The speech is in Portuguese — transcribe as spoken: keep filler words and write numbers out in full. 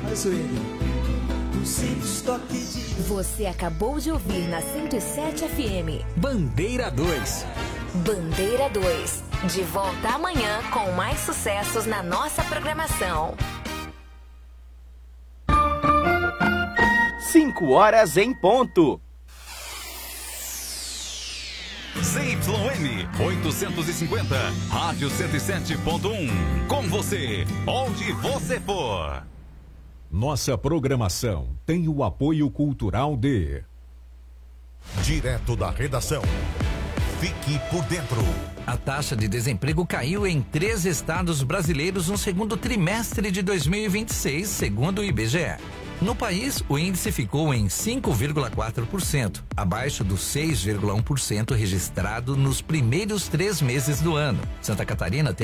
Você acabou de ouvir na cento e sete F M. Bandeira dois. Bandeira dois. De volta amanhã com mais sucessos na nossa programação. Cinco horas em ponto. Z Y M oitocentos e cinquenta, Rádio cento e sete ponto um. Com você, onde você for. Nossa programação tem o apoio cultural de... Direto da redação. Fique por dentro. A taxa de desemprego caiu em três estados brasileiros no segundo trimestre de dois mil e vinte e seis, segundo o I B G E. No país, o índice ficou em cinco vírgula quatro por cento, abaixo dos seis vírgula um por cento registrado nos primeiros três meses do ano. Santa Catarina teve